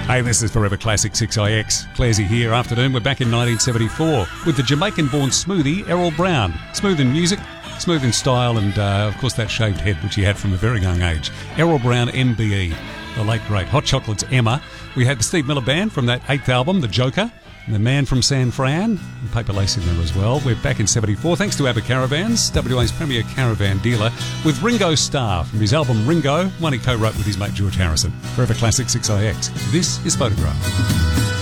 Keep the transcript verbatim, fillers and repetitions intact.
Hey, this is Forever Classic six I X. Clarsey here. Afternoon. We're back in nineteen seventy-four with the Jamaican-born smoothie Errol Brown. Smooth in music, smooth in style, and uh, of course that shaved head which he had from a very young age. Errol Brown, M B E, the late great. Hot Chocolate's Emma. We had the Steve Miller Band from that eighth album, The Joker. And the Man from San Fran, and Paper Lace in there as well. We're back in seventy-four, thanks to ABBA Caravans, W A's premier caravan dealer, with Ringo Starr from his album Ringo, one he co-wrote with his mate George Harrison. Forever Classic six I X. This is Photograph.